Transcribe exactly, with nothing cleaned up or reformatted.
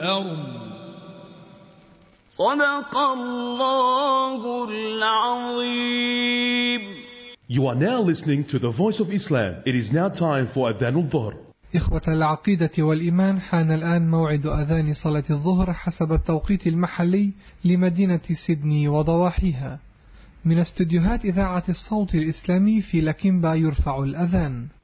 الأرض. صدق الله العظيم. You are now listening to the Voice of Islam. It is now time for Adhan al-Dhuhr. إخوة العقيدة والإيمان، حان الآن موعد أذان صلاة الظهر حسب التوقيت المحلي لمدينة سيدني وضواحيها. من استديوهات إذاعة الصوت الإسلامي في لكيمبا يرفع الأذان.